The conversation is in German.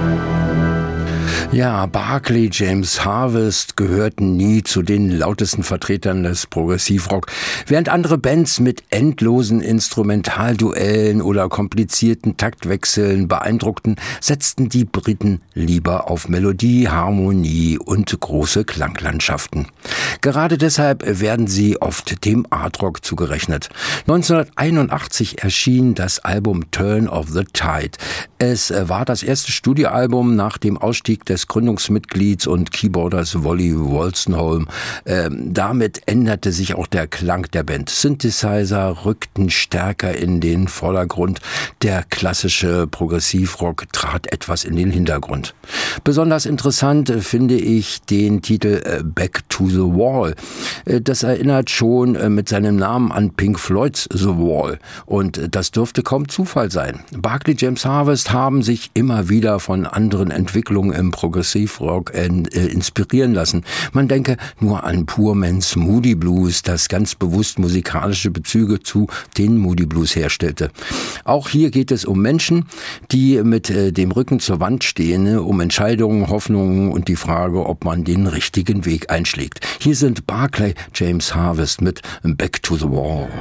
Ja, Barclay James Harvest gehörten nie zu den lautesten Vertretern des Progressivrock. Während andere Bands mit endlosen Instrumentalduellen oder komplizierten Taktwechseln beeindruckten, setzten die Briten lieber auf Melodie, Harmonie und große Klanglandschaften. Gerade deshalb werden sie oft dem Artrock zugerechnet. 1981 erschien das Album Turn of the Tide. Es war das erste Studioalbum nach dem Ausstieg des Gründungsmitglieds und Keyboarders Wally Wolstenholme. Damit änderte sich auch der Klang der Band. Synthesizer rückten stärker in den Vordergrund. Der klassische Progressivrock trat etwas in den Hintergrund. Besonders interessant finde ich den Titel Back to the Wall. Das erinnert schon mit seinem Namen an Pink Floyds The Wall. Und das dürfte kaum Zufall sein. Barclay James Harvest haben sich immer wieder von anderen Entwicklungen im Progressivrock inspirieren lassen. Man denke nur an Poor Man's Moody Blues, das ganz bewusst musikalische Bezüge zu den Moody Blues herstellte. Auch hier geht es um Menschen, die mit dem Rücken zur Wand stehen, um Entscheidungen, Hoffnungen und die Frage, ob man den richtigen Weg einschlägt. Hier sind Barclay James Harvest mit Back to the Wall.